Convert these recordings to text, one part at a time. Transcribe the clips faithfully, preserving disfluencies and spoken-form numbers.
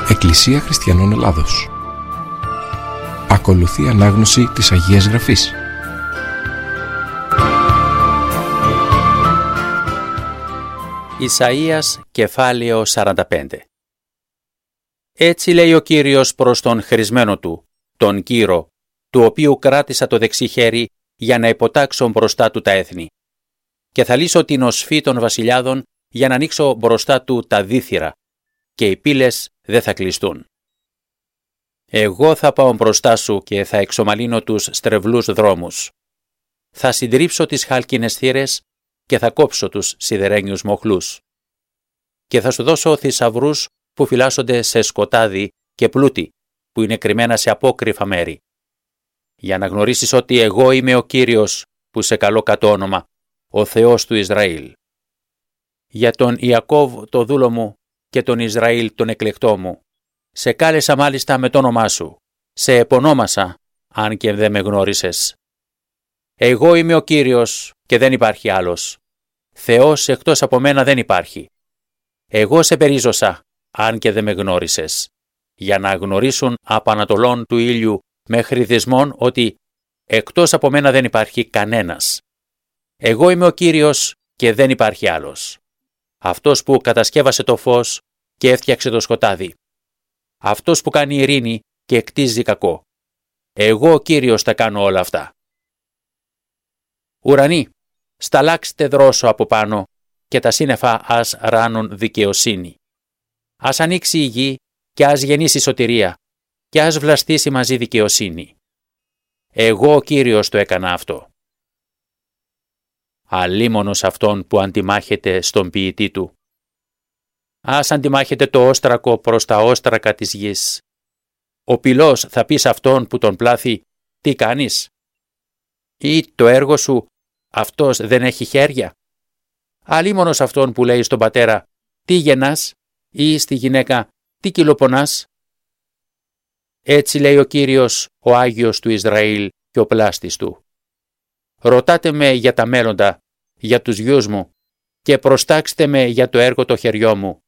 Εκκλησία Χριστιανών Ελλάδος. Ακολουθεί ανάγνωση της Αγίας Γραφής. Ισαΐας κεφάλαιο σαράντα πέντε. Έτσι λέει ο Κύριος προς τον χρησμένο του, τον Κύρο, του οποίου κράτησα το δεξί χέρι για να υποτάξω μπροστά του τα έθνη. Και θα λύσω την οσφή των βασιλιάδων για να ανοίξω μπροστά του τα δίθυρα, και οι πύλες δεν θα κλειστούν. Εγώ θα πάω μπροστά σου και θα εξομαλύνω τους στρεβλούς δρόμους. Θα συντρίψω τις χάλκινες θύρες και θα κόψω τους σιδερένιους μοχλούς. Και θα σου δώσω θησαυρούς που φυλάσσονται σε σκοτάδι και πλούτη που είναι κρυμμένα σε απόκρυφα μέρη. Για να γνωρίσεις ότι εγώ είμαι ο Κύριος που σε καλώ κατ' όνομα, ο Θεός του Ισραήλ. Για τον Ιακώβ το δούλο μου και τον Ισραήλ τον εκλεκτό μου. Σε κάλεσα μάλιστα με το όνομά σου. Σε επωνόμασα, αν και δεν με γνώρισες. Εγώ είμαι ο Κύριος και δεν υπάρχει άλλος. Θεός εκτός από μένα δεν υπάρχει. Εγώ σε περίζωσα, αν και δεν με γνώρισες. Για να γνωρίσουν από ανατολών του ήλιου μέχρι δυσμών ότι εκτός από μένα δεν υπάρχει κανένας. Εγώ είμαι ο Κύριος και δεν υπάρχει άλλος. Αυτός που κατασκεύασε το φως και έφτιαξε το σκοτάδι. Αυτός που κάνει ειρήνη και εκτίζει κακό. Εγώ ο Κύριος τα κάνω όλα αυτά. Ουρανοί, σταλάξτε δρόσο από πάνω και τα σύννεφα ας ράνουν δικαιοσύνη. Ας ανοίξει η γη και ας γεννήσει σωτηρία και ας βλαστήσει μαζί δικαιοσύνη. Εγώ ο Κύριος το έκανα αυτό. Αλίμονος αυτόν που αντιμάχεται στον ποιητή του. Ας αντιμάχεται το όστρακο προς τα όστρακα της γης. Ο πυλός θα πει σε αυτόν που τον πλάθει, τι κάνεις? Ή το έργο σου, αυτός δεν έχει χέρια? Αλίμονος αυτόν που λέει στον πατέρα, τι γεννάς? Ή στη γυναίκα, τι κυλοπονάς? Έτσι λέει ο Κύριος, ο Άγιος του Ισραήλ και ο πλάστης του. Ρωτάτε με για τα μέλλοντα, για τους γιους μου, και προστάξτε με για το έργο το χεριό μου.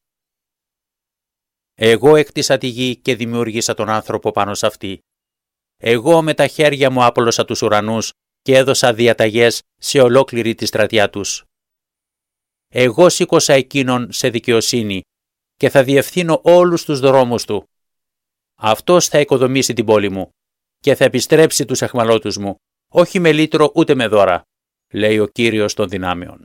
Εγώ έκτισα τη γη και δημιούργησα τον άνθρωπο πάνω σε αυτή. Εγώ με τα χέρια μου άπλωσα τους ουρανούς και έδωσα διαταγές σε ολόκληρη τη στρατιά τους. Εγώ σήκωσα εκείνον σε δικαιοσύνη και θα διευθύνω όλους τους δρόμους του. Αυτός θα οικοδομήσει την πόλη μου και θα επιστρέψει τους αιχμαλώτους μου, όχι με λύτρο ούτε με δώρα, λέει ο Κύριος των δυνάμεων.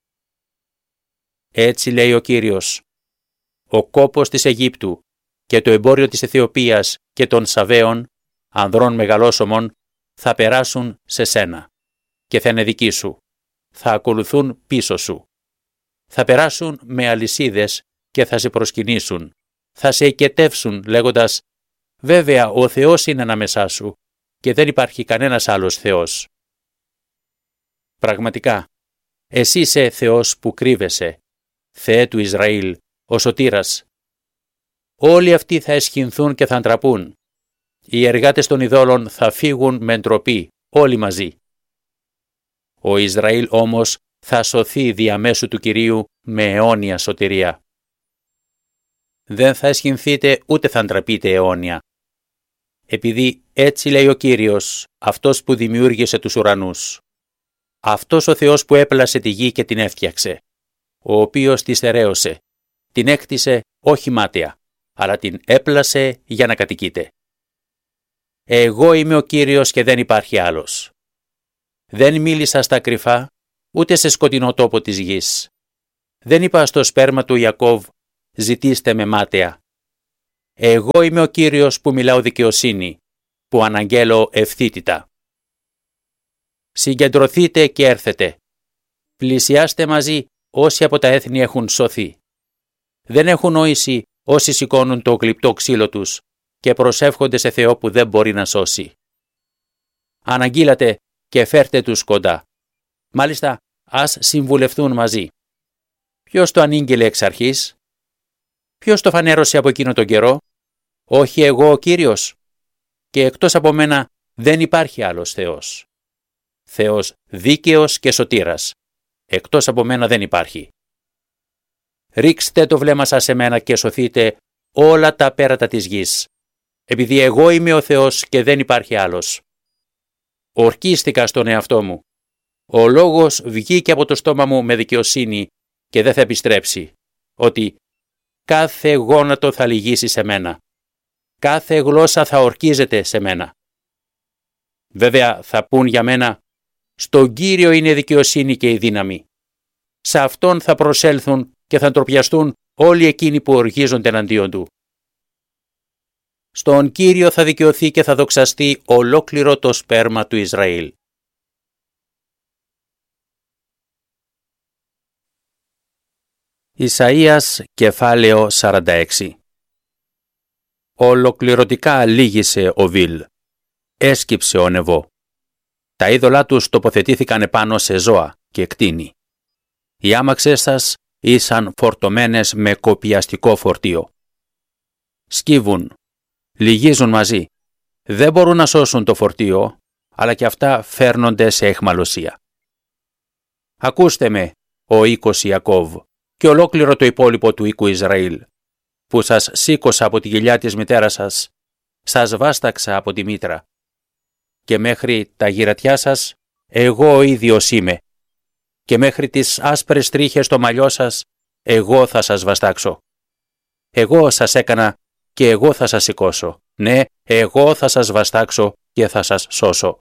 Έτσι λέει ο Κύριος, ο κόπος της Αιγύπτου και το εμπόριο της Αιθιοπίας και των Σαβαίων, ανδρών μεγαλόσωμων, θα περάσουν σε σένα και θα είναι δικοί σου, θα ακολουθούν πίσω σου. Θα περάσουν με αλυσίδες και θα σε προσκυνήσουν, θα σε οικετεύσουν λέγοντας, βέβαια ο Θεός είναι ανάμεσά σου και δεν υπάρχει κανένας άλλος Θεός. Πραγματικά, εσύ είσαι Θεός που κρύβεσαι, Θεέ του Ισραήλ, ο Σωτήρας. Όλοι αυτοί θα εσχυνθούν και θα ντραπούν. Οι εργάτες των ειδόλων θα φύγουν με ντροπή, όλοι μαζί. Ο Ισραήλ όμως θα σωθεί διαμέσου του Κυρίου με αιώνια σωτηρία. Δεν θα εσχυνθείτε ούτε θα ντραπείτε αιώνια. Επειδή έτσι λέει ο Κύριος, αυτός που δημιούργησε τους ουρανούς. Αυτός ο Θεός που έπλασε τη γη και την έφτιαξε, ο οποίος τη στερέωσε, την έκτισε όχι μάταια, αλλά την έπλασε για να κατοικείται. Εγώ είμαι ο Κύριος και δεν υπάρχει άλλος. Δεν μίλησα στα κρυφά, ούτε σε σκοτεινό τόπο της γης. Δεν είπα στο σπέρμα του Ιακώβ, ζητήστε με μάταια. Εγώ είμαι ο Κύριος που μιλάω δικαιοσύνη, που αναγγέλω ευθύτητα. Συγκεντρωθείτε και έρθετε. Πλησιάστε μαζί όσοι από τα έθνη έχουν σωθεί. Δεν έχουν νόηση όσοι σηκώνουν το γλυπτό ξύλο τους και προσεύχονται σε Θεό που δεν μπορεί να σώσει. Αναγγείλατε και φέρτε τους κοντά. Μάλιστα, ας συμβουλευτούν μαζί. Ποιος το ανήγγειλε εξ αρχής? Ποιος το φανέρωσε από εκείνο τον καιρό? Όχι εγώ ο Κύριος? Και εκτός από μένα δεν υπάρχει άλλος Θεός. Θεός δίκαιος και σωτήρας. Εκτός από μένα δεν υπάρχει. Ρίξτε το βλέμμα σας σε μένα και σωθείτε όλα τα πέρατα της γης, επειδή εγώ είμαι ο Θεός και δεν υπάρχει άλλος. Ορκίστηκα στον εαυτό μου. Ο λόγος βγήκε από το στόμα μου με δικαιοσύνη και δεν θα επιστρέψει, ότι κάθε γόνατο θα λυγίσει σε μένα. Κάθε γλώσσα θα ορκίζεται σε μένα. Βέβαια θα πούν για μένα, στον Κύριο είναι η δικαιοσύνη και η δύναμη. Σε Αυτόν θα προσέλθουν και θα ντροπιαστούν όλοι εκείνοι που οργίζονται εναντίον Του. Στον Κύριο θα δικαιωθεί και θα δοξαστεί ολόκληρο το σπέρμα του Ισραήλ. Ισαΐας κεφάλαιο σαράντα έξι. Ολοκληρωτικά λύγησε ο Βίλ. Έσκυψε ο Νεβό. Τα είδωλά τους τοποθετήθηκαν επάνω σε ζώα και κτήνη. Οι άμαξες σας ήσαν φορτωμένες με κοπιαστικό φορτίο. Σκύβουν, λυγίζουν μαζί. Δεν μπορούν να σώσουν το φορτίο, αλλά και αυτά φέρνονται σε αιχμαλωσία. Ακούστε με, ο οίκος Ιακώβ, και ολόκληρο το υπόλοιπο του οίκου Ισραήλ, που σας σήκωσα από τη κοιλιά της μητέρας σας, σας βάσταξα από τη μήτρα, και μέχρι τα γυρατιά σας, εγώ ο ίδιος είμαι, και μέχρι τις άσπρες τρίχες στο μαλλιό σας, εγώ θα σας βαστάξω. Εγώ σας έκανα και εγώ θα σας σηκώσω. Ναι, εγώ θα σας βαστάξω και θα σας σώσω.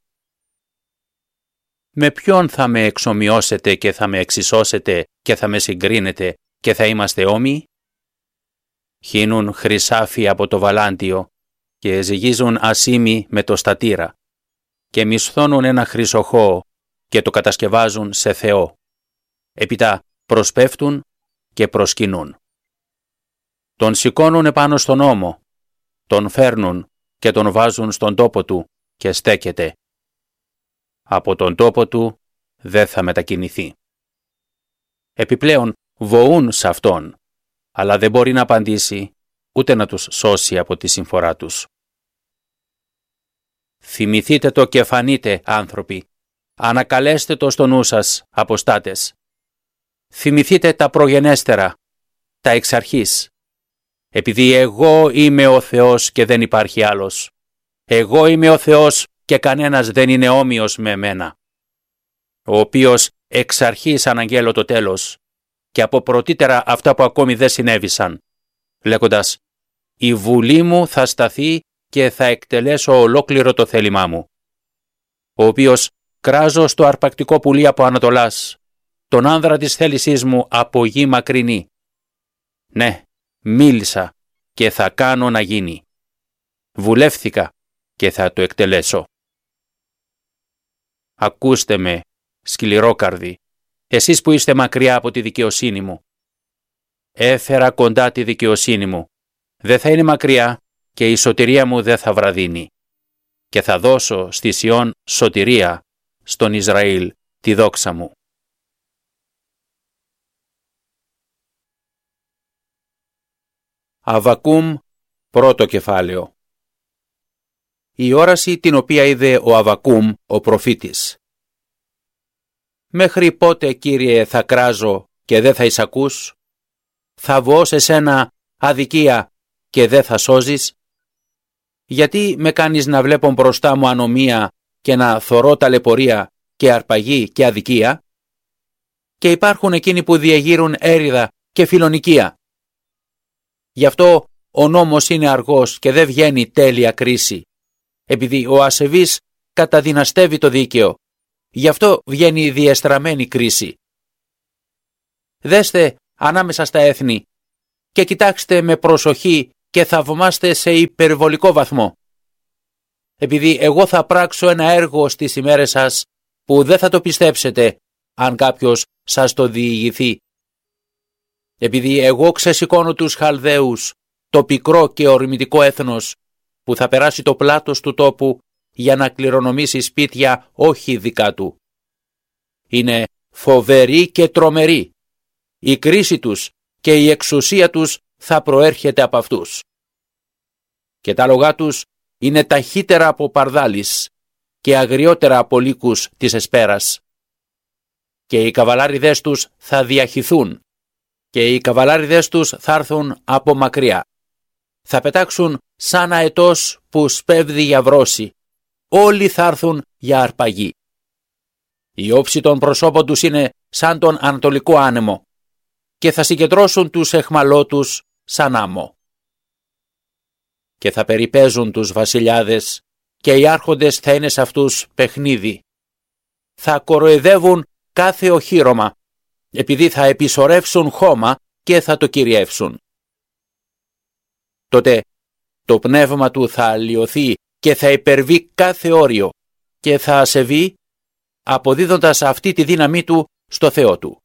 Με ποιον θα με εξομοιώσετε και θα με εξισώσετε και θα με συγκρίνετε και θα είμαστε όμοιοι? Χύνουν χρυσάφι από το βαλάντιο και ζυγίζουν ασίμι με το στατήρα και μισθώνουν ένα χρυσοχώο και το κατασκευάζουν σε Θεό. Έπειτα προσπέφτουν και προσκυνούν. Τον σηκώνουν επάνω στον ώμο, τον φέρνουν και τον βάζουν στον τόπο του και στέκεται. Από τον τόπο του δεν θα μετακινηθεί. Επιπλέον βοούν σε αυτόν, αλλά δεν μπορεί να απαντήσει ούτε να τους σώσει από τη συμφορά τους. Θυμηθείτε το και φανείτε, άνθρωποι. Ανακαλέστε το στο νου σας, αποστάτες. Θυμηθείτε τα προγενέστερα, τα εξ αρχής. Επειδή εγώ είμαι ο Θεός και δεν υπάρχει άλλος. Εγώ είμαι ο Θεός και κανένας δεν είναι όμοιος με εμένα. Ο οποίος εξ αρχής αναγγέλω το τέλος και από πρωτήτερα αυτά που ακόμη δεν συνέβησαν, λέγοντας «Η βουλή μου θα σταθεί και θα εκτελέσω ολόκληρο το θέλημά μου». Ο οποίος κράζω στο αρπακτικό πουλί από Ανατολάς, τον άνδρα της θέλησής μου από γη μακρινή. Ναι, μίλησα και θα κάνω να γίνει. Βουλεύθηκα και θα το εκτελέσω. Ακούστε με, σκληρόκαρδοι, εσείς που είστε μακριά από τη δικαιοσύνη μου. Έφερα κοντά τη δικαιοσύνη μου. Δεν θα είναι μακριά και η σωτηρία μου δεν θα βραδύνει. Και θα δώσω στη Σιών σωτηρία, στον Ισραήλ τη δόξα μου. Αβακούμ, πρώτο κεφάλαιο. Η όραση την οποία είδε ο Αβακούμ, ο προφήτης. Μέχρι πότε, Κύριε, θα κράζω και δεν θα εισακούς? Θα βγω σε σένα αδικία και δεν θα σώζεις? Γιατί με κάνεις να βλέπω μπροστά μου ανομία και να θωρώ ταλαιπωρία και αρπαγή και αδικία? Και υπάρχουν εκείνοι που διεγείρουν έριδα και φιλονικία. Γι' αυτό ο νόμος είναι αργός και δεν βγαίνει τέλεια κρίση, επειδή ο ασεβής καταδυναστεύει το δίκαιο. Γι' αυτό βγαίνει η διεστραμμένη κρίση. Δέστε ανάμεσα στα έθνη και κοιτάξτε με προσοχή και θαυμάστε σε υπερβολικό βαθμό. Επειδή εγώ θα πράξω ένα έργο στις ημέρες σας που δεν θα το πιστέψετε αν κάποιος σας το διηγηθεί. Επειδή εγώ ξεσηκώνω τους Χαλδαίους, το πικρό και ορμητικό έθνος, που θα περάσει το πλάτος του τόπου για να κληρονομήσει σπίτια όχι δικά του. Είναι φοβερή και τρομερή. Η κρίση τους και η εξουσία τους θα προέρχεται από αυτούς. Και τα λογά τους είναι ταχύτερα από παρδάλης και αγριότερα από λύκους της εσπέρας. Και οι καβαλάριδες τους θα διαχυθούν και οι καβαλάριδες τους θα έρθουν από μακριά. Θα πετάξουν σαν αετός που σπέβδει για βρώση. Όλοι θα έρθουν για αρπαγή. Η όψη των προσώπων τους είναι σαν τον ανατολικό άνεμο και θα συγκεντρώσουν τους εχμαλώτους σαν άμμο. Και θα περιπέζουν τους βασιλιάδες και οι άρχοντες θα είναι σε αυτούς παιχνίδι. Θα κοροϊδεύουν κάθε οχύρωμα, επειδή θα επισορεύσουν χώμα και θα το κυριεύσουν. Τότε το πνεύμα του θα αλλοιωθεί και θα υπερβεί κάθε όριο και θα ασεβεί, αποδίδοντας αυτή τη δύναμή του στο Θεό του.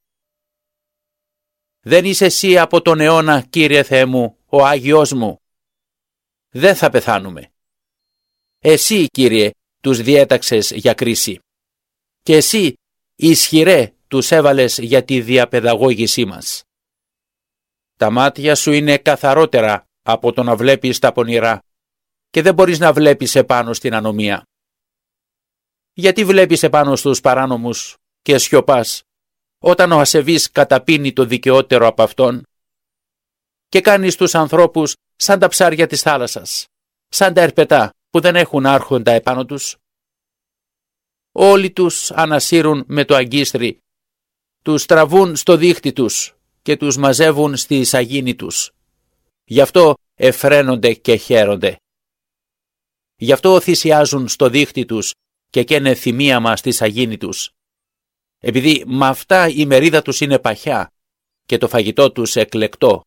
Δεν είσαι εσύ από τον αιώνα, Κύριε Θεέ μου, ο Άγιος μου. Δεν θα πεθάνουμε. Εσύ, Κύριε, τους διέταξες για κρίση. Και εσύ, ισχυρέ, τους έβαλες για τη διαπαιδαγώγησή μας. Τα μάτια σου είναι καθαρότερα από το να βλέπεις τα πονηρά και δεν μπορείς να βλέπεις επάνω στην ανομία. Γιατί βλέπεις επάνω στους παράνομους και σιωπάς όταν ο ασεβής καταπίνει το δικαιότερο από αυτόν και κάνεις τους ανθρώπους σαν τα ψάρια της θάλασσας, σαν τα ερπετά που δεν έχουν άρχοντα επάνω τους. Όλοι τους ανασύρουν με το αγκίστρι, τους τραβούν στο δίχτυ τους και τους μαζεύουν στη σαγίνη τους. Γι' αυτό εφραίνονται και χαίρονται. Γι' αυτό θυσιάζουν στο δίχτυ τους και καίνε θυμίαμα στη σαγίνη τους. Επειδή με αυτά η μερίδα τους είναι παχιά και το φαγητό τους εκλεκτό.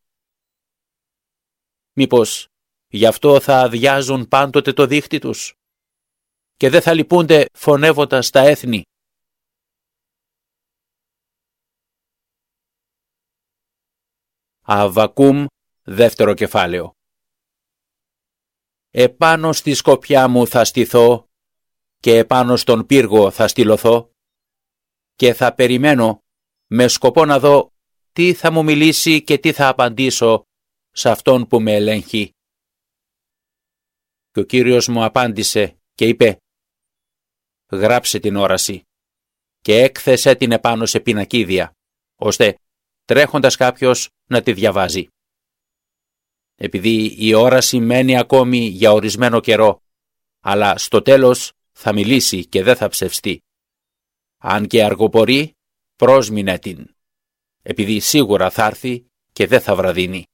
Μήπως γι' αυτό θα αδειάζουν πάντοτε το δίχτυ τους και δεν θα λυπούνται φωνεύοντας τα έθνη. Αββακούμ, δεύτερο κεφάλαιο. Επάνω στη σκοπιά μου θα στηθώ και επάνω στον πύργο θα στυλωθώ και θα περιμένω με σκοπό να δω τι θα μου μιλήσει και τι θα απαντήσω σε αυτόν που με ελέγχει. Και ο Κύριος μου απάντησε και είπε: γράψε την όραση και έκθεσέ την επάνω σε πινακίδια, ώστε τρέχοντας κάποιος να τη διαβάζει. Επειδή η όραση μένει ακόμη για ορισμένο καιρό, αλλά στο τέλος θα μιλήσει και δεν θα ψευστεί. Αν και αργοπορεί, πρόσμηνε την, επειδή σίγουρα θα έρθει και δεν θα βραδύνει.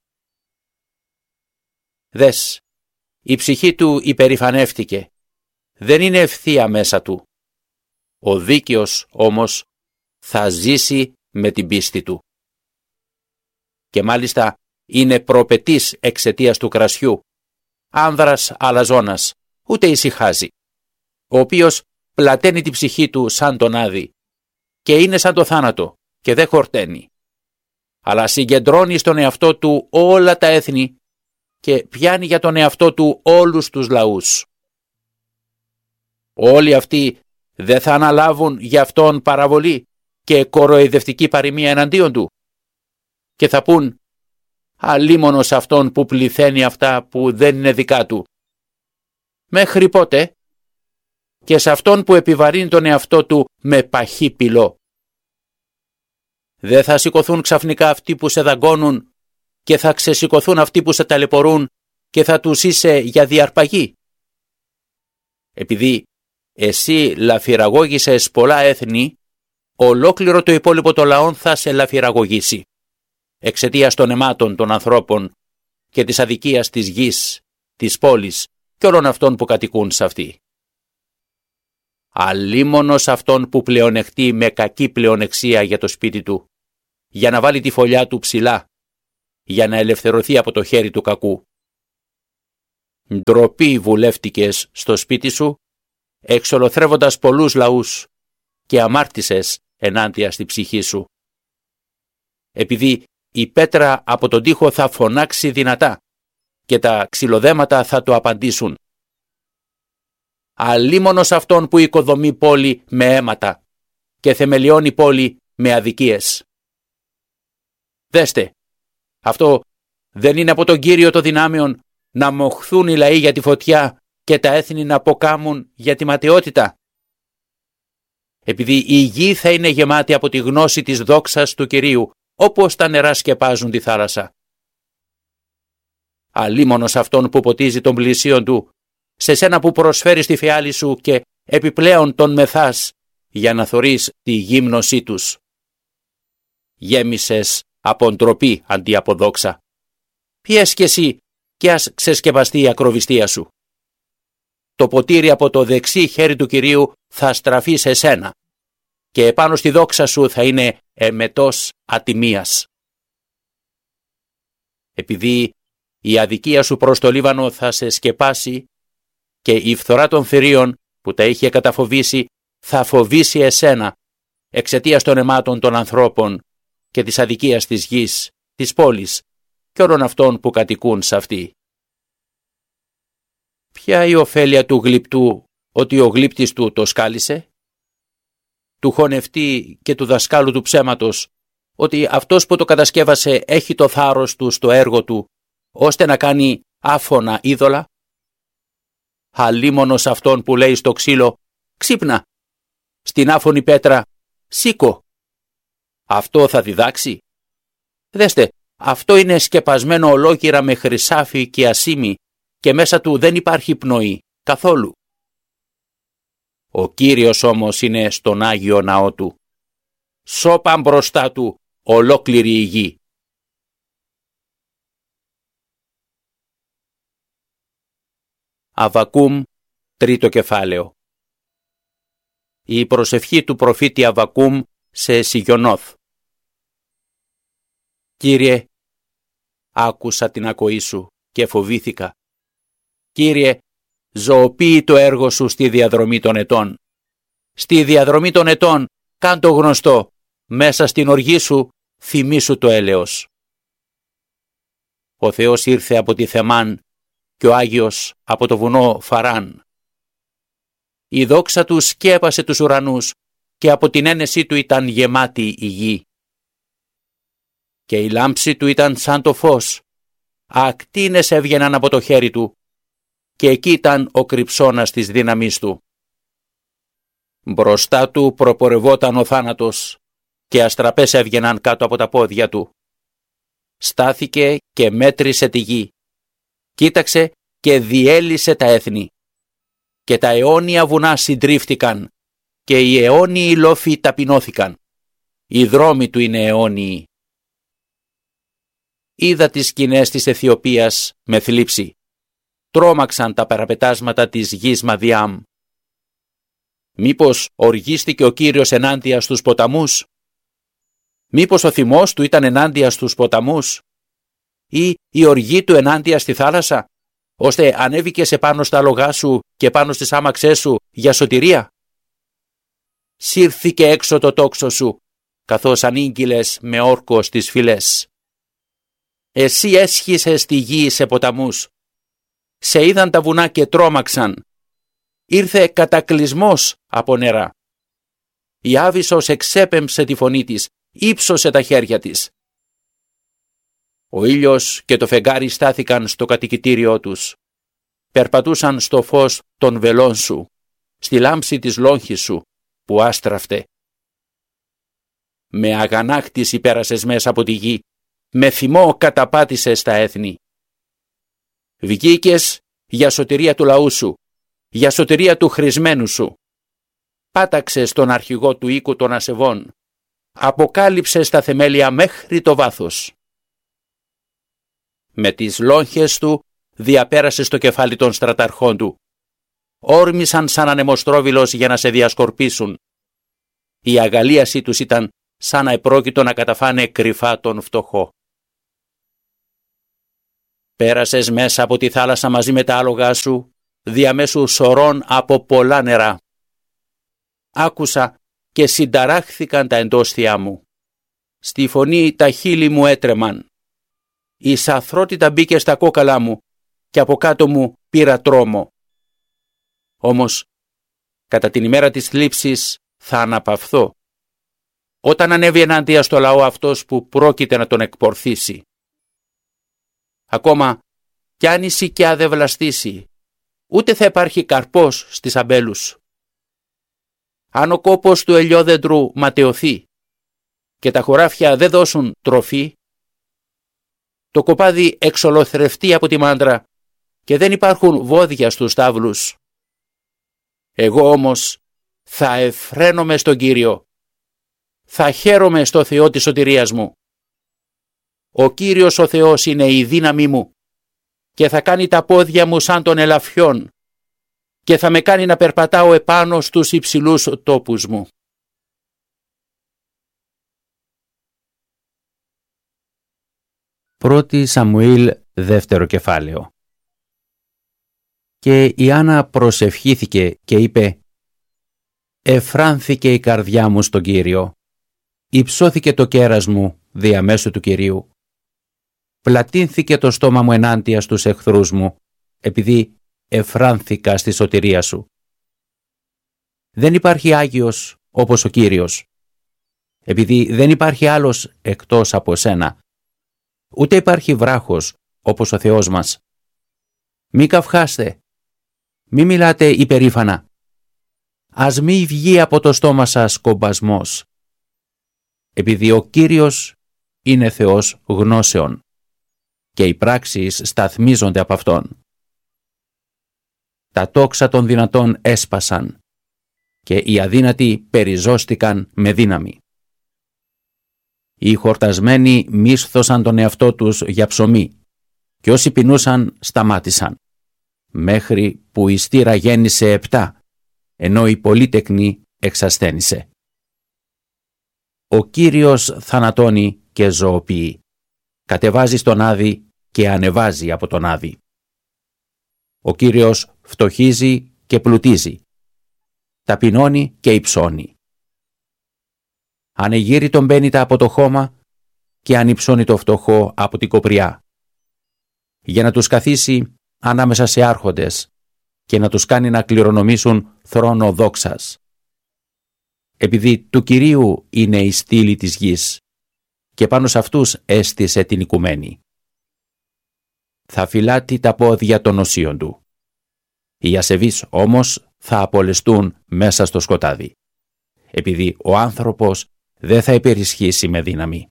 Δες, η ψυχή του υπερηφανεύτηκε, δεν είναι ευθεία μέσα του. Ο δίκαιος όμως θα ζήσει με την πίστη του. Και μάλιστα είναι προπετής εξαιτίας του κρασιού, άνδρας αλαζόνας, ούτε ησυχάζει, ο οποίος πλαταίνει την ψυχή του σαν τον άδη και είναι σαν το θάνατο και δεν χορταίνει, αλλά συγκεντρώνει στον εαυτό του όλα τα έθνη και πιάνει για τον εαυτό του όλους τους λαούς. Όλοι αυτοί δεν θα αναλάβουν για αυτόν παραβολή και κοροϊδευτική παροιμία εναντίον του και θα πούν: αλίμονος αυτόν που πληθαίνει αυτά που δεν είναι δικά του. Μέχρι πότε? Και σε αυτόν που επιβαρύνει τον εαυτό του με παχύ πυλό. Δεν θα σηκωθούν ξαφνικά αυτοί που σε δαγκώνουν και θα ξεσηκωθούν αυτοί που σε ταλαιπωρούν και θα τους είσαι για διαρπαγή. Επειδή εσύ λαφυραγώγησες πολλά έθνη, ολόκληρο το υπόλοιπο των λαών θα σε λαφυραγωγήσει, εξαιτίας των αιμάτων των ανθρώπων και της αδικίας της γης, της πόλης και όλων αυτών που κατοικούν σε αυτή. Αλίμονος αυτόν που πλεονεκτεί με κακή πλεονεξία για το σπίτι του, για να βάλει τη φωλιά του ψηλά, για να ελευθερωθεί από το χέρι του κακού. Ντροπή βουλεύτηκες στο σπίτι σου, εξολοθρεύοντας πολλούς λαούς και αμάρτησες ενάντια στη ψυχή σου. Επειδή η πέτρα από τον τοίχο θα φωνάξει δυνατά και τα ξυλοδέματα θα το απαντήσουν. Αλίμονος αυτόν που οικοδομεί πόλη με αίματα και θεμελιώνει πόλη με αδικίες. Δέστε, αυτό δεν είναι από τον Κύριο των δυνάμεων να μοχθούν οι λαοί για τη φωτιά και τα έθνη να αποκάμουν για τη ματαιότητα? Επειδή η γη θα είναι γεμάτη από τη γνώση της δόξας του Κυρίου, όπως τα νερά σκεπάζουν τη θάλασσα. αλίμονος αυτόν που ποτίζει τον πλησίον του, σε σένα που προσφέρεις τη φιάλη σου και επιπλέον τον μεθάς για να θωρείς τη γύμνωσή τους. Γέμισες από ντροπή αντί από δόξα. Πιες κι εσύ κι ας ξεσκεπαστεί η ακροβιστία σου. Το ποτήρι από το δεξί χέρι του Κυρίου θα στραφεί σε σένα και επάνω στη δόξα σου θα είναι εμετός ατιμίας. Επειδή η αδικία σου προς το Λίβανο θα σε σκεπάσει και η φθορά των θηρίων που τα είχε καταφοβήσει θα φοβήσει εσένα εξαιτίας των αιμάτων των ανθρώπων και της αδικίας της γης, της πόλης και όλων αυτών που κατοικούν σε αυτή. Ποια η ωφέλεια του γλυπτού ότι ο γλύπτης του το σκάλισε? Του χωνευτή και του δασκάλου του ψέματος ότι αυτός που το κατασκεύασε έχει το θάρρος του στο έργο του ώστε να κάνει άφωνα είδωλα? Αλίμονος αυτόν που λέει στο ξύλο «Ξύπνα», στην άφωνη πέτρα «Σήκω». Αυτό θα διδάξει? Δέστε, αυτό είναι σκεπασμένο ολόκληρα με χρυσάφι και ασήμι και μέσα του δεν υπάρχει πνοή καθόλου. Ο Κύριος όμως είναι στον Άγιο Ναό του. Σώπαν μπροστά του ολόκληρη η γη. Αββακούμ, τρίτο κεφάλαιο. Η προσευχή του προφήτη Αββακούμ σε Σιγιονόθ. Κύριε, άκουσα την ακοή σου και φοβήθηκα. Κύριε, ζωοποιεί το έργο σου στη διαδρομή των ετών. Στη διαδρομή των ετών, κάν το γνωστό, μέσα στην οργή σου, θυμήσου το έλεος. Ο Θεός ήρθε από τη Θεμάν και ο Άγιος από το βουνό Φαράν. Η δόξα του σκέπασε τους ουρανούς και από την ένεσή του ήταν γεμάτη η γη. Και η λάμψη του ήταν σαν το φως, ακτίνες έβγαιναν από το χέρι του και εκεί ήταν ο κρυψώνας της δύναμής του. Μπροστά του προπορευόταν ο θάνατος και αστραπές έβγαιναν κάτω από τα πόδια του. Στάθηκε και μέτρησε τη γη. Κοίταξε και διέλυσε τα έθνη. Και τα αιώνια βουνά συντρίφτηκαν και οι αιώνιοι λόφοι ταπεινώθηκαν. Οι δρόμοι του είναι αιώνιοι. Είδα τις σκηνές της Αιθιοπίας με θλίψη. Τρόμαξαν τα παραπετάσματα της γης Μαδιάμ. Μήπως οργίστηκε ο Κύριος ενάντια στους ποταμούς? Μήπως ο θυμός του ήταν ενάντια στους ποταμούς? Ή η οργή του ενάντια στη θάλασσα, ώστε ανέβηκες επάνω στα άλογά σου και πάνω στις άμαξές σου για σωτηρία? Σύρθηκε έξω το τόξο σου, καθώς ανήγγειλες με όρκο στις φυλές. Εσύ έσχισες τη γη σε ποταμούς. Σε είδαν τα βουνά και τρόμαξαν. Ήρθε κατακλυσμός από νερά. Η Άβυσσος εξέπεμψε τη φωνή της, ύψωσε τα χέρια της. Ο ήλιος και το φεγγάρι στάθηκαν στο κατοικητήριό τους. Περπατούσαν στο φως των βελών σου, στη λάμψη της λόγχης σου που άστραφτε. Με αγανάκτηση πέρασες μέσα από τη γη, με θυμό καταπάτησες τα έθνη. Βγήκες για σωτηρία του λαού σου, για σωτηρία του χρησμένου σου. Πάταξες τον αρχηγό του οίκου των ασεβών. Αποκάλυψες τα θεμέλια μέχρι το βάθος. Με τις λόγχες του διαπέρασες το κεφάλι των στραταρχών του. Όρμησαν σαν ανεμοστρόβιλος για να σε διασκορπίσουν. Η αγαλίασή τους ήταν σαν να επρόκειτο να καταφάνε κρυφά τον φτωχό. Πέρασες μέσα από τη θάλασσα μαζί με τα άλογά σου, διαμέσου σωρών από πολλά νερά. Άκουσα και συνταράχθηκαν τα εντόστια μου. Στη φωνή τα χείλη μου έτρεμαν. Η σαθρότητα μπήκε στα κόκαλά μου και από κάτω μου πήρα τρόμο. Όμως, κατά την ημέρα της θλίψης θα αναπαυθώ, όταν ανέβει ενάντια στο λαό αυτός που πρόκειται να τον εκπορθήσει. Ακόμα κι αν η σικιά δεν βλαστήσει, ούτε θα υπάρχει καρπός στις αμπέλους. Αν ο κόπος του ελιόδεντρου ματαιωθεί και τα χωράφια δεν δώσουν τροφή, το κοπάδι εξολοθρευτεί από τη μάντρα και δεν υπάρχουν βόδια στους τάβλους. Εγώ όμως θα εφραίνομαι στον Κύριο. Θα χαίρομαι στο Θεό της σωτηρίας μου. Ο Κύριος ο Θεός είναι η δύναμή μου και θα κάνει τα πόδια μου σαν των ελαφιών και θα με κάνει να περπατάω επάνω στους υψηλούς τόπους μου. Πρώτη Σαμουήλ, δεύτερο κεφάλαιο. Και η Άννα προσευχήθηκε και είπε: «Εφράνθηκε η καρδιά μου στον Κύριο, υψώθηκε το κέρας μου διαμέσου του Κυρίου. Πλατύνθηκε το στόμα μου ενάντια στους εχθρούς μου, επειδή εφράνθηκα στη σωτηρία σου. Δεν υπάρχει Άγιος όπως ο Κύριος, επειδή δεν υπάρχει άλλος εκτός από σένα. Ούτε υπάρχει βράχος όπως ο Θεός μας. Μη καυχάστε, μη μιλάτε υπερήφανα. Ας μη βγει από το στόμα σας κομπασμός, επειδή ο Κύριος είναι Θεός γνώσεων και οι πράξεις σταθμίζονται από Αυτόν. Τα τόξα των δυνατών έσπασαν και οι αδύνατοι περιζώστηκαν με δύναμη. Οι χορτασμένοι μίσθωσαν τον εαυτό τους για ψωμί και όσοι πεινούσαν σταμάτησαν, μέχρι που η στήρα γέννησε επτά, ενώ η πολύτεκνη εξασθένησε. Ο Κύριος θανατώνει και ζωοποιεί, κατεβάζει στον άδη και ανεβάζει από τον άδη. Ο Κύριος φτωχίζει και πλουτίζει, ταπεινώνει και υψώνει. Ανεγείρητον μπαίνεται από το χώμα και ανυψώνει το φτωχό από την κοπριά, για να τους καθίσει ανάμεσα σε άρχοντες και να τους κάνει να κληρονομήσουν θρόνο δόξας. Επειδή του Κυρίου είναι η στήλη της γης και πάνω σε αυτούς έστησε την οικουμένη. Θα φυλάτει τα πόδια των οσίων του. Οι ασεβείς όμως θα απολεστούν μέσα στο σκοτάδι, επειδή ο άνθρωπος δεν θα υπερισχύσει με δύναμη.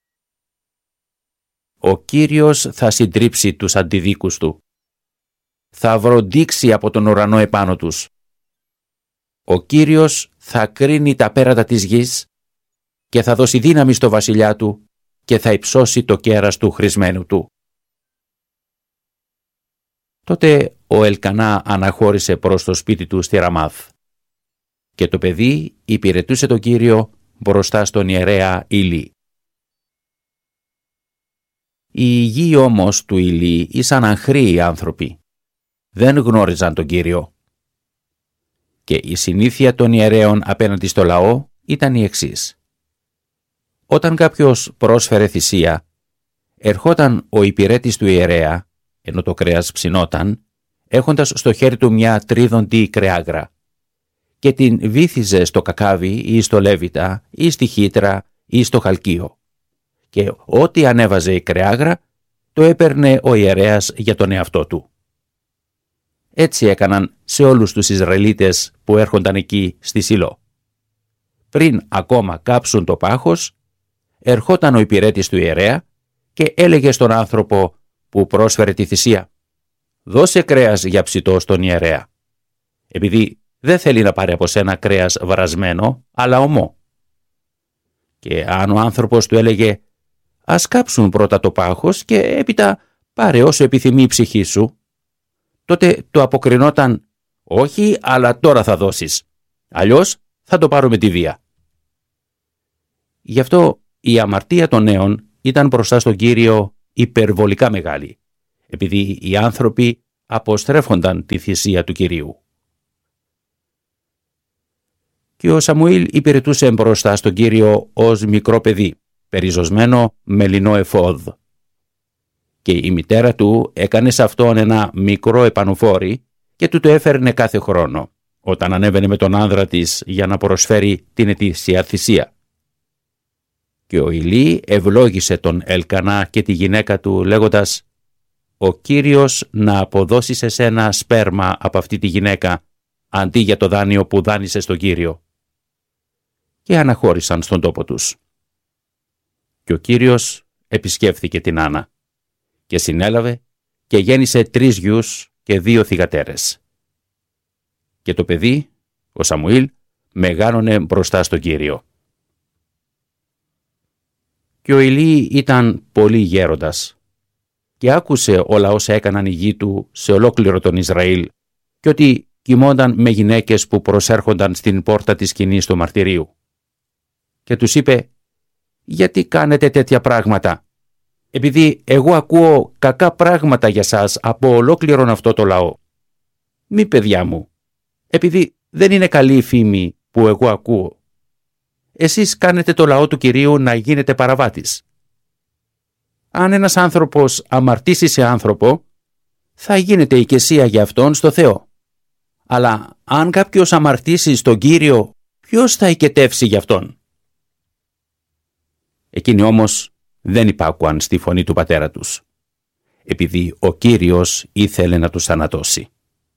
Ο Κύριος θα συντρίψει τους αντιδίκους του. Θα βροντίξει από τον ουρανό επάνω τους. Ο Κύριος θα κρίνει τα πέρατα της γης και θα δώσει δύναμη στο βασιλιά του και θα υψώσει το κέρας του χρησμένου του. Τότε ο Ελκανά αναχώρησε προς το σπίτι του στη Ραμάθ και το παιδί υπηρετούσε τον Κύριο μπροστά στον ιερέα Ηλί. Οι γη όμως του Ηλί ήσαν αγχρίοι άνθρωποι. Δεν γνώριζαν τον Κύριο. Και η συνήθεια των ιερέων απέναντι στο λαό ήταν η εξής. Όταν κάποιος πρόσφερε θυσία, ερχόταν ο υπηρέτης του ιερέα, ενώ το κρέας ψινόταν, έχοντας στο χέρι του μια τρίδοντη κρεάγρα, και την βύθιζε στο κακάβι ή στο λέβητα ή στη χύτρα ή στο χαλκείο. Και ό,τι ανέβαζε η κρεάγρα, το έπαιρνε ο ιερέας για τον εαυτό του. Έτσι έκαναν σε όλους τους Ισραηλίτες που έρχονταν εκεί στη Σιλό. Πριν ακόμα κάψουν το πάχος, ερχόταν ο υπηρέτης του ιερέα και έλεγε στον άνθρωπο που πρόσφερε τη θυσία: «Δώσε κρέας για ψητό στον ιερέα, επειδή δεν θέλει να πάρει από σένα κρέας βρασμένο, αλλά ομό». Και αν ο άνθρωπος του έλεγε: «Ας κάψουν πρώτα το πάχος και έπειτα πάρε όσο επιθυμεί η ψυχή σου», τότε του αποκρινόταν: «Όχι, αλλά τώρα θα δώσεις, αλλιώς θα το πάρω με τη βία». Γι' αυτό η αμαρτία των νέων ήταν μπροστά στον Κύριο υπερβολικά μεγάλη, επειδή οι άνθρωποι αποστρέφονταν τη θυσία του Κυρίου. Και ο Σαμουήλ υπηρετούσε μπροστά στον Κύριο ως μικρό παιδί, περιζωσμένο με λινό εφόδ. Και η μητέρα του έκανε σε αυτόν ένα μικρό επανοφόρι και του το έφερνε κάθε χρόνο, όταν ανέβαινε με τον άνδρα της για να προσφέρει την ετήσια θυσία. Και ο Ηλί ευλόγησε τον Ελκανά και τη γυναίκα του λέγοντας: «Ο Κύριος να αποδώσει σε σένα σπέρμα από αυτή τη γυναίκα, αντί για το δάνειο που δάνεισε στον Κύριο». Και αναχώρησαν στον τόπο τους. Και ο Κύριος επισκέφθηκε την Άννα. και συνέλαβε και γέννησε τρεις γιους και δύο θυγατέρες. Και το παιδί, ο Σαμουήλ, μεγάλωνε μπροστά στον Κύριο. Και ο Ηλί ήταν πολύ γέροντας και άκουσε όλα όσα έκαναν οι γη του σε ολόκληρο τον Ισραήλ και ότι κοιμόνταν με γυναίκες που προσέρχονταν στην πόρτα της σκηνής του μαρτυρίου. Και τους είπε: «Γιατί κάνετε τέτοια πράγματα? Επειδή εγώ ακούω κακά πράγματα για σας από ολόκληρον αυτό το λαό. Μη, παιδιά μου, επειδή δεν είναι καλή η φήμη που εγώ ακούω. Εσείς κάνετε το λαό του Κυρίου να γίνετε παραβάτης. Αν ένας άνθρωπος αμαρτήσει σε άνθρωπο, θα γίνεται οικεσία για αυτόν στο Θεό. Αλλά αν κάποιος αμαρτήσει στον Κύριο, ποιος θα οικετεύσει για αυτόν?» Εκείνοι όμως δεν υπάκουαν στη φωνή του πατέρα τους, επειδή ο Κύριος ήθελε να τους θανατώσει.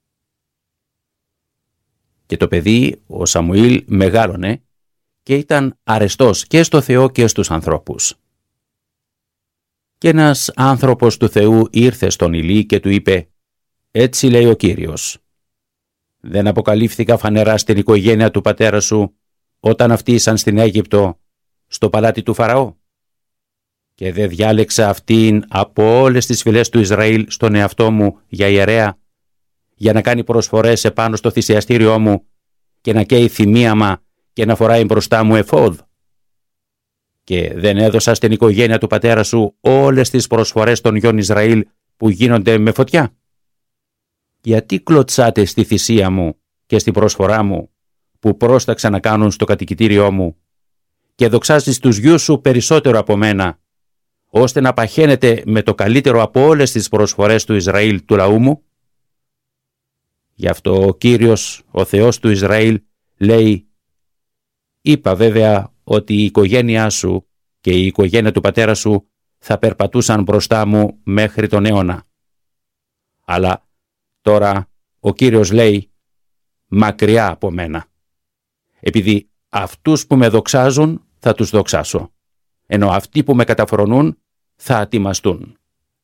Και το παιδί, ο Σαμουήλ, μεγάλωνε και ήταν αρεστός και στο Θεό και στους ανθρώπους. Και ένας άνθρωπος του Θεού ήρθε στον Ηλί και του είπε: «Έτσι λέει ο Κύριος, δεν αποκαλύφθηκα φανερά στην οικογένεια του πατέρα σου όταν αυτοί ήσαν στην Αίγυπτο, στο παλάτι του Φαραώ? Και δεν διάλεξα αυτήν από όλες τις φυλές του Ισραήλ στον εαυτό μου για ιερέα, για να κάνει προσφορές επάνω στο θυσιαστήριό μου και να καίει θυμίαμα και να φοράει μπροστά μου εφόδ? Και δεν έδωσα στην οικογένεια του πατέρα σου όλες τις προσφορές των γιών Ισραήλ που γίνονται με φωτιά? Γιατί κλωτσάτε στη θυσία μου και στην προσφορά μου που πρόσταξα να κάνουν στο κατοικητήριό μου και δοξάζεις τους γιους σου περισσότερο από μένα, ώστε να παχαίνετε με το καλύτερο από όλες τις προσφορές του Ισραήλ του λαού μου?» Γι' αυτό ο Κύριος, ο Θεός του Ισραήλ, λέει: «Είπα βέβαια ότι η οικογένειά σου και η οικογένεια του πατέρα σου θα περπατούσαν μπροστά μου μέχρι τον αιώνα. Αλλά τώρα ο Κύριος λέει: μακριά από μένα, επειδή αυτούς που με δοξάζουν θα τους δοξάσω, ενώ αυτοί που με καταφρονούν θα ατιμαστούν.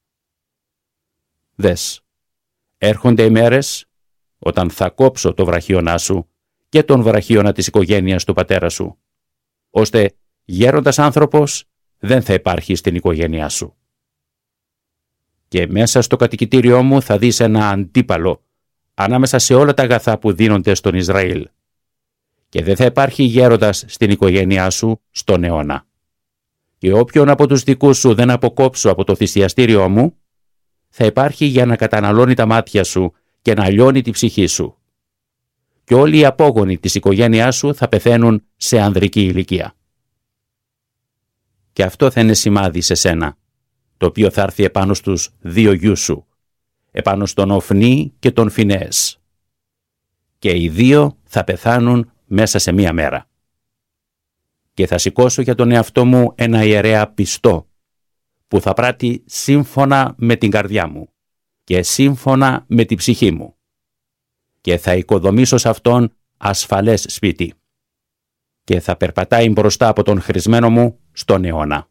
Δες, έρχονται οι μέρες όταν θα κόψω το βραχίονά σου και τον βραχίωνα της οικογένειας του πατέρα σου, ώστε γέροντας άνθρωπος δεν θα υπάρχει στην οικογένειά σου. Και μέσα στο κατοικητήριό μου θα δεις ένα αντίπαλο ανάμεσα σε όλα τα αγαθά που δίνονται στον Ισραήλ, και δεν θα υπάρχει γέροντας στην οικογένειά σου στον αιώνα. Και όποιον από τους δικούς σου δεν αποκόψω από το θυσιαστήριό μου, θα υπάρχει για να καταναλώνει τα μάτια σου και να λιώνει τη ψυχή σου. Και όλοι οι απόγονοι της οικογένειάς σου θα πεθαίνουν σε ανδρική ηλικία. Και αυτό θα είναι σημάδι σε σένα, το οποίο θα έρθει επάνω στους δύο γιους σου, επάνω στον Οφνή και τον Φινέες. Και οι δύο θα πεθάνουν μέσα σε μία μέρα. Και θα σηκώσω για τον εαυτό μου ένα ιερέα πιστό, που θα πράττει σύμφωνα με την καρδιά μου και σύμφωνα με την ψυχή μου. Και θα οικοδομήσω σε αυτόν ασφαλές σπίτι. Και θα περπατάει μπροστά από τον χρησμένο μου στον αιώνα.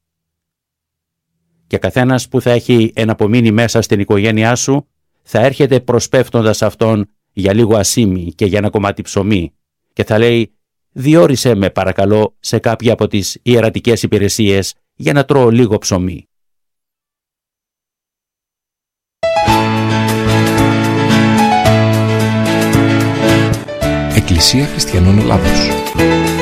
Και καθένας που θα έχει εναπομείνει μέσα στην οικογένειά σου θα έρχεται προσπέφτοντας αυτόν για λίγο ασίμι και για ένα κομμάτι ψωμί και θα λέει: «Διόρισε με παρακαλώ σε κάποια από τις ιερατικές υπηρεσίες για να τρώω λίγο ψωμί». Εκκλησία Χριστιανών Ελλάδος.